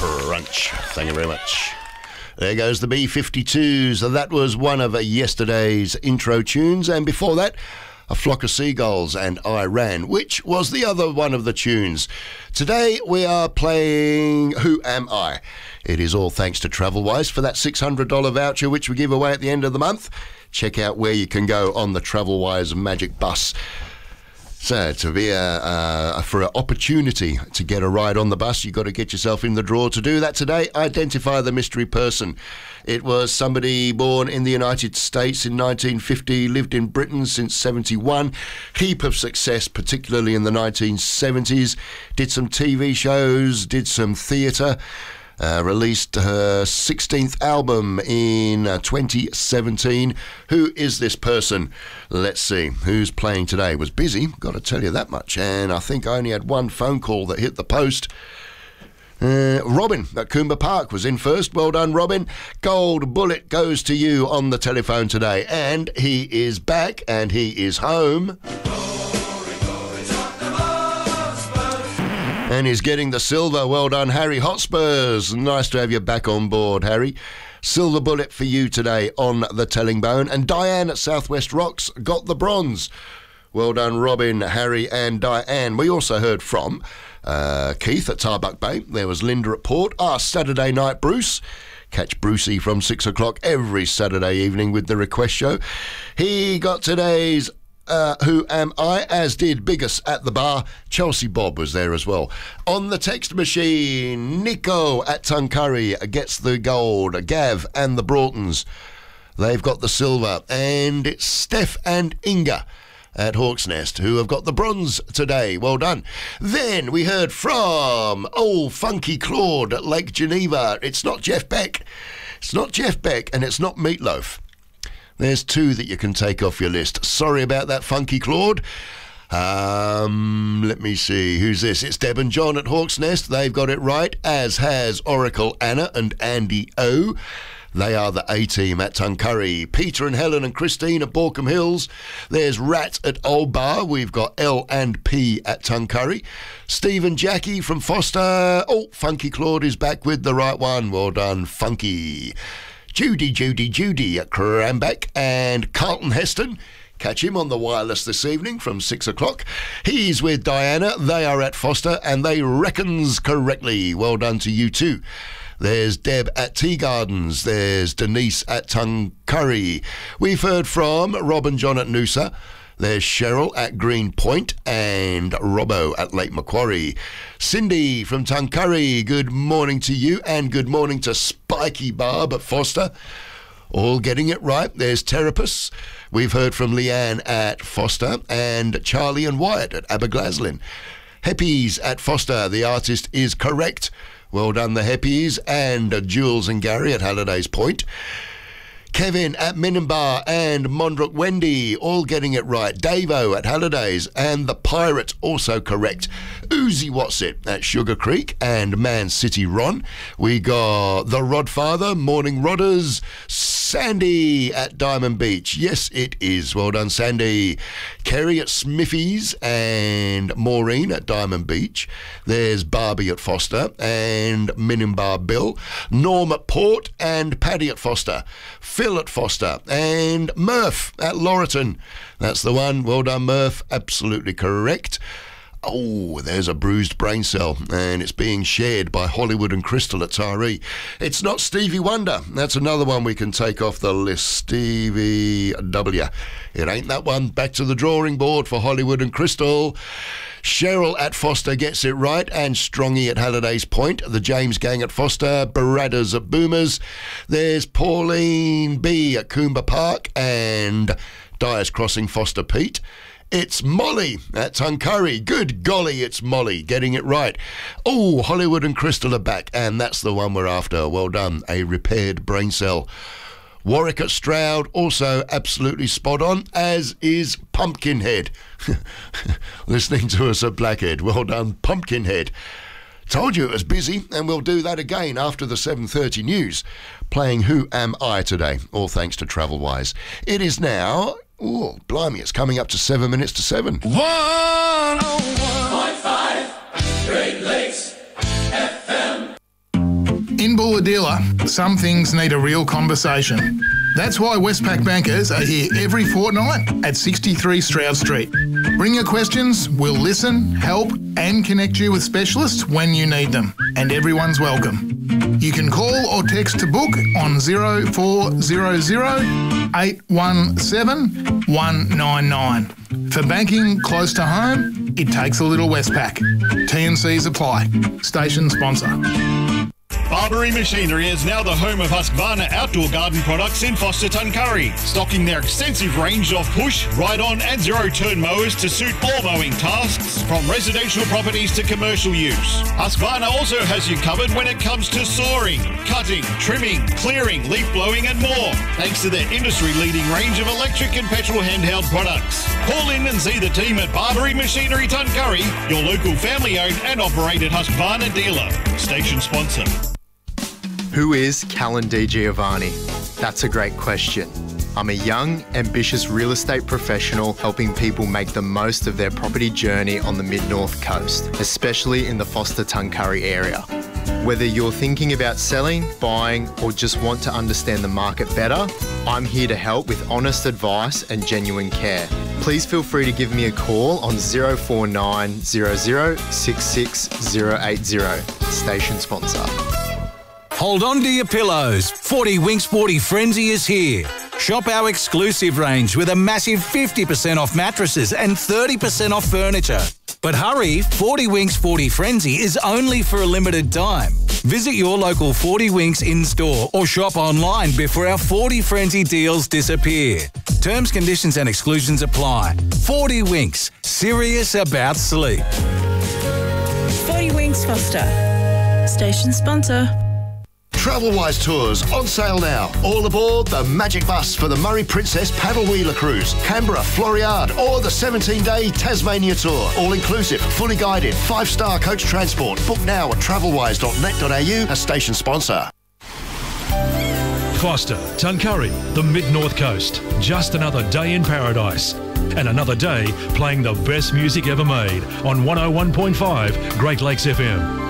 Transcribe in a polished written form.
crunch. Thank you very much. There goes the B-52s. That was one of yesterday's intro tunes, and before that, A Flock of Seagulls and Iran, which was the other one of the tunes. Today we are playing Who Am I? It is all thanks to TravelWise for that $600 voucher which we give away at the end of the month. Check out where you can go on the TravelWise Magic Bus. So to be for an opportunity to get a ride on the bus, you've got to get yourself in the draw. To do that today, identify the mystery person. It was somebody born in the United States in 1950, lived in Britain since 71. Heap of success, particularly in the 1970s. Did some TV shows, did some theatre. Released her 16th album in 2017. Who is this person? Let's see. Who's playing today? Was busy, got to tell you that much. And I think I only had one phone call that hit the post. Robin at Coomber Park was in first. Well done, Robin. Gold bullet goes to you on the telephone today. And he is back and he is home. And he's getting the silver. Well done, Harry Hotspurs. Nice to have you back on board, Harry. Silver bullet for you today on the telling bone. And Diane at Southwest Rocks got the bronze. Well done, Robin, Harry and Diane. We also heard from Keith at Tarbuck Bay. There was Linda at Port. Saturday night, Bruce. Catch Brucey from 6 o'clock every Saturday evening with the request show. He got today's Who Am I, as did Biggest at the bar. Chelsea Bob was there as well. On the text machine, Nico at Tuncurry gets the gold. Gav and the Broughtons, they've got the silver. And it's Steph and Inga at Hawk's Nest who have got the bronze today. Well done. Then we heard from old Funky Claude at Lake Geneva. It's not Jeff Beck. It's not Jeff Beck and it's not Meatloaf. There's two that you can take off your list. Sorry about that, Funky Claude. Let me see. Who's this? It's Deb and John at Hawk's Nest. They've got it right, as has Oracle Anna and Andy O. They are the A-team at Tuncurry. Peter and Helen and Christine at Borkham Hills. There's Rat at Old Bar. We've got L and P at Tuncurry. Steve and Jackie from Foster. Oh, Funky Claude is back with the right one. Well done, Funky. Judy at Cranbeck, and Carlton Heston. Catch him on the wireless this evening from 6 o'clock. He's with Diana. They are at Foster, and they reckons correctly. Well done to you too. There's Deb at Tea Gardens. There's Denise at Tuncurry. We've heard from Rob and John at Noosa. There's Cheryl at Green Point and Robbo at Lake Macquarie. Cindy from Tuncurry, good morning to you, and good morning to Spiky Barb at Foster. All getting it right. There's Terapus. We've heard from Leanne at Foster and Charlie and Wyatt at Aberglaslyn. Heppies at Foster, the artist is correct. Well done, the Heppies. And Jules and Gary at Halliday's Point. Kevin at Minimbar and Mondrook Wendy, all getting it right. Davo at Hallidays and the Pirate, also correct. Uzi Watsit at Sugar Creek and Man City Ron. We got the Rodfather, Morning Rodders. Sandy at Diamond Beach. Yes, it is. Well done, Sandy. Kerry at Smithies and Maureen at Diamond Beach. There's Barbie at Foster and Minimbar Bill. Norm at Port and Paddy at Foster. Phil at Foster and Murph at Laurelton. That's the one. Well done, Murph. Absolutely correct. Oh, there's a bruised brain cell, and it's being shared by Hollywood and Crystal at Taree. It's not Stevie Wonder. That's another one we can take off the list. Stevie W. It ain't that one. Back to the drawing board for Hollywood and Crystal. Cheryl at Foster gets it right, and Strongy at Halliday's Point. The James Gang at Foster. Baradas at Boomers. There's Pauline B at Coomber Park, and Dyers Crossing Foster Pete. It's Molly at Tuncurry. Good golly, it's Molly getting it right. Oh, Hollywood and Crystal are back, and that's the one we're after. Well done. A repaired brain cell. Warwick at Stroud, also absolutely spot on, as is Pumpkinhead. Listening to us at Blackhead. Well done, Pumpkinhead. Told you it was busy, and we'll do that again after the 7:30 news. Playing Who Am I today, all thanks to TravelWise. It is now... Oh, blimey, it's coming up to 7 minutes to 7. 101.5 Great Lakes FM. In Bulahdelah, some things need a real conversation. That's why Westpac bankers are here every fortnight at 63 Stroud Street. Bring your questions, we'll listen, help and connect you with specialists when you need them. And everyone's welcome. You can call or text to book on 0400 817 199. For banking close to home, it takes a little Westpac. T&Cs apply. Station sponsor. Barbary Machinery is now the home of Husqvarna outdoor garden products in Foster Tuncurry, stocking their extensive range of push, ride-on and zero-turn mowers to suit all mowing tasks, from residential properties to commercial use. Husqvarna also has you covered when it comes to sawing, cutting, trimming, clearing, leaf blowing and more, thanks to their industry-leading range of electric and petrol handheld products. Call in and see the team at Barbary Machinery Tuncurry, your local family-owned and operated Husqvarna dealer. Station sponsor. Who is Callan Di Giovanni? That's a great question. I'm a young, ambitious real estate professional helping people make the most of their property journey on the Mid-North Coast, especially in the Foster Tuncurry area. Whether you're thinking about selling, buying, or just want to understand the market better, I'm here to help with honest advice and genuine care. Please feel free to give me a call on 049 00 66 080. Station sponsor. Hold on to your pillows. 40 Winks 40 Frenzy is here. Shop our exclusive range with a massive 50% off mattresses and 30% off furniture. But hurry, 40 Winks 40 Frenzy is only for a limited time. Visit your local 40 Winks in-store or shop online before our 40 Frenzy deals disappear. Terms, conditions and exclusions apply. 40 Winks, serious about sleep. 40 Winks Foster. Station sponsor. Travelwise Tours on sale now. All aboard the Magic Bus for the Murray Princess Paddle Wheeler Cruise, Canberra, Floriade, or the 17-day Tasmania Tour. All inclusive, fully guided, 5-star coach transport. Book now at travelwise.net.au, a station sponsor. Foster, Tuncurry, the Mid-North Coast. Just another day in paradise. And another day playing the best music ever made on 101.5 Great Lakes FM.